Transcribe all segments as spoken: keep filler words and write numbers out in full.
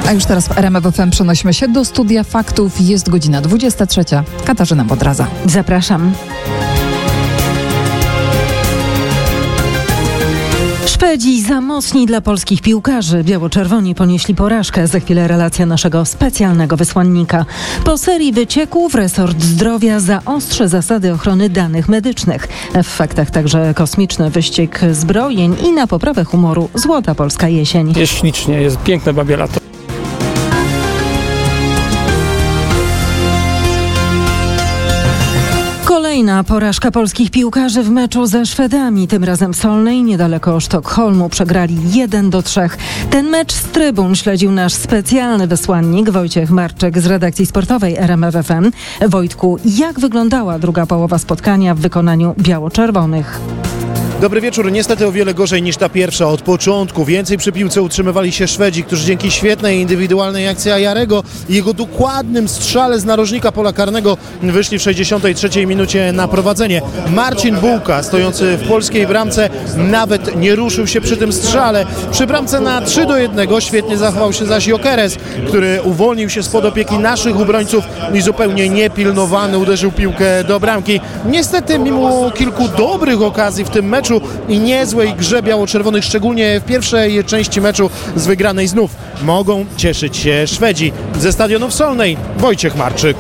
A już teraz w R M F F M przenosimy się do studia faktów. Jest godzina dwudziesta trzecia. Katarzyna Bodraza. Zapraszam. Szwedzi za mocni dla polskich piłkarzy. Biało-czerwoni ponieśli porażkę. Za chwilę relacja naszego specjalnego wysłannika. Po serii wycieków resort zdrowia zaostrzy zasady ochrony danych medycznych. W faktach także kosmiczny wyścig zbrojeń i na poprawę humoru złota polska jesień. Jest ślicznie, jest piękne babie lato. Kolejna porażka polskich piłkarzy w meczu ze Szwedami. Tym razem w Solnej, niedaleko Sztokholmu, przegrali jeden do trzech. Ten mecz z trybun śledził nasz specjalny wysłannik Wojciech Marczyk z redakcji sportowej R M F F M. Wojtku, jak wyglądała druga połowa spotkania w wykonaniu biało-czerwonych? Dobry wieczór. Niestety o wiele gorzej niż ta pierwsza. Od początku więcej przy piłce utrzymywali się Szwedzi, którzy dzięki świetnej indywidualnej akcji Ajarego i jego dokładnym strzale z narożnika pola karnego wyszli w sześćdziesiątej trzeciej minucie na prowadzenie. Marcin Bułka, stojący w polskiej bramce, nawet nie ruszył się przy tym strzale. Przy bramce na trzy do jednego świetnie zachował się zaś Jokeres, który uwolnił się spod opieki naszych obrońców i zupełnie niepilnowany uderzył piłkę do bramki. Niestety mimo kilku dobrych okazji w tym meczu i niezłej grze biało-czerwonych, szczególnie w pierwszej części meczu z wygranej znów, mogą cieszyć się Szwedzi. Ze stadionu w Solnej Wojciech Marczyk.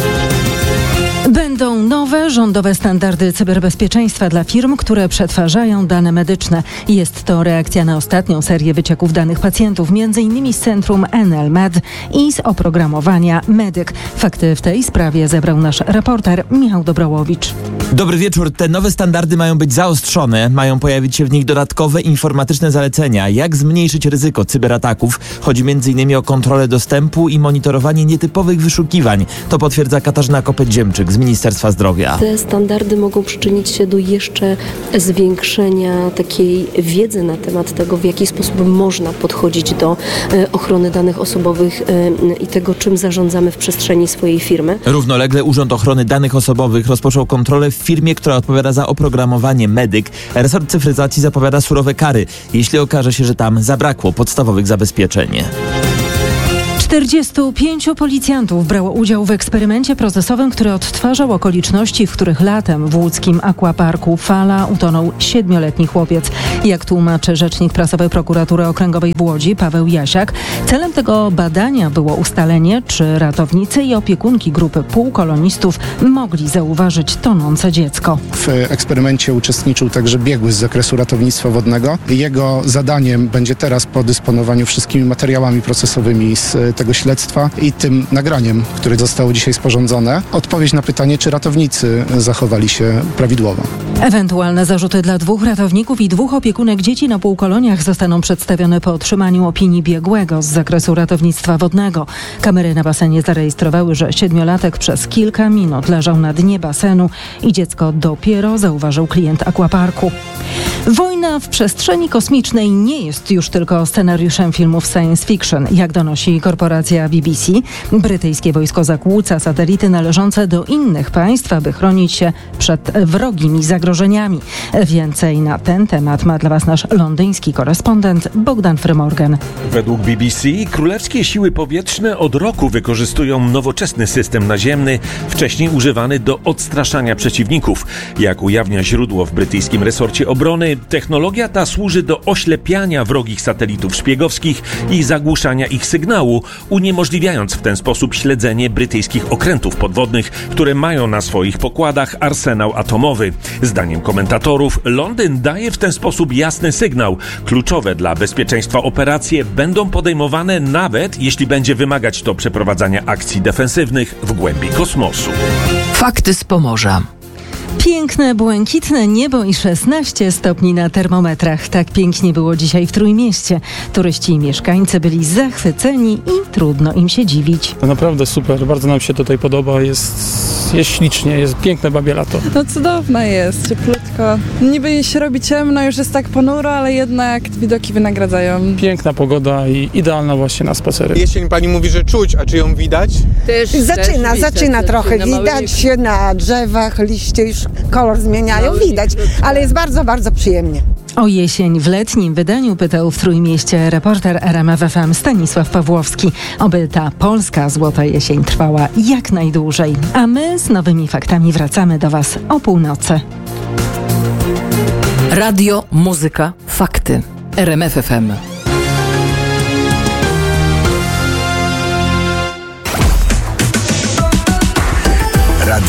Będą nowe rządowe standardy cyberbezpieczeństwa dla firm, które przetwarzają dane medyczne. Jest to reakcja na ostatnią serię wycieków danych pacjentów, między innymi z centrum N L Med i z oprogramowania Medyk. Fakty w tej sprawie zebrał nasz reporter Michał Dobrołowicz. Dobry wieczór. Te nowe standardy mają być zaostrzone, mają pojawić się w nich dodatkowe informatyczne zalecenia, jak zmniejszyć ryzyko cyberataków. Chodzi między innymi o kontrolę dostępu i monitorowanie nietypowych wyszukiwań. To potwierdza Katarzyna Kopeć-Dziemczyk z Ministerstwa Zdrowia. Te standardy mogą przyczynić się do jeszcze zwiększenia takiej wiedzy na temat tego, w jaki sposób można podchodzić do e, ochrony danych osobowych e, i tego, czym zarządzamy w przestrzeni swojej firmy. Równolegle Urząd Ochrony Danych Osobowych rozpoczął kontrolę w firmie, która odpowiada za oprogramowanie Medyk. Resort cyfryzacji zapowiada surowe kary, jeśli okaże się, że tam zabrakło podstawowych zabezpieczeń. czterdziestu pięciu policjantów brało udział w eksperymencie procesowym, który odtwarzał okoliczności, w których latem w łódzkim aquaparku Fala utonął siedmioletni chłopiec. Jak tłumaczy rzecznik prasowy Prokuratury Okręgowej w Łodzi Paweł Jasiak, celem tego badania było ustalenie, czy ratownicy i opiekunki grupy półkolonistów mogli zauważyć tonące dziecko. W eksperymencie uczestniczył także biegły z zakresu ratownictwa wodnego. Jego zadaniem będzie teraz po dysponowaniu wszystkimi materiałami procesowymi z tego śledztwa i tym nagraniem, które zostało dzisiaj sporządzone, odpowiedź na pytanie, czy ratownicy zachowali się prawidłowo. Ewentualne zarzuty dla dwóch ratowników i dwóch opiekunek dzieci na półkoloniach zostaną przedstawione po otrzymaniu opinii biegłego z zakresu ratownictwa wodnego. Kamery na basenie zarejestrowały, że siedmiolatek przez kilka minut leżał na dnie basenu i dziecko dopiero zauważył klient aquaparku. Wojna w przestrzeni kosmicznej nie jest już tylko scenariuszem filmów science fiction. Jak donosi korporacja B B C, brytyjskie wojsko zakłóca satelity należące do innych państw, aby chronić się przed wrogimi zagrożeniami. Więcej na ten temat ma dla Was nasz londyński korespondent Bogdan Frymorgan. Według B B C królewskie siły powietrzne od roku wykorzystują nowoczesny system naziemny, wcześniej używany do odstraszania przeciwników. Jak ujawnia źródło w brytyjskim resorcie obrony, technologia ta służy do oślepiania wrogich satelitów szpiegowskich i zagłuszania ich sygnału, uniemożliwiając w ten sposób śledzenie brytyjskich okrętów podwodnych, które mają na swoich pokładach arsenał atomowy. Zdaniem komentatorów, Londyn daje w ten sposób jasny sygnał. Kluczowe dla bezpieczeństwa operacje będą podejmowane nawet jeśli będzie wymagać to przeprowadzania akcji defensywnych w głębi kosmosu. Fakty z Pomorza. Piękne, błękitne niebo i szesnaście stopni na termometrach. Tak pięknie było dzisiaj w Trójmieście. Turyści i mieszkańcy byli zachwyceni i trudno im się dziwić. To naprawdę super, bardzo nam się tutaj podoba, jest, jest ślicznie, jest piękne babie lato. No cudowne jest, cieplutko. Niby się robi ciemno, już jest tak ponuro, ale jednak widoki wynagradzają. Piękna pogoda i idealna właśnie na spacery. Jesień pani mówi, że czuć, a czy ją widać? Też, zaczyna, też zaczyna trochę zaczyna, widać się na drzewach, liście już kolor zmieniają, widać, ale jest bardzo, bardzo przyjemnie. O jesień w letnim wydaniu pytał w Trójmieście reporter R M F F M Stanisław Pawłowski, oby ta polska złota jesień trwała jak najdłużej. A my z nowymi faktami wracamy do Was o północy. Radio, muzyka, fakty. R M F F M.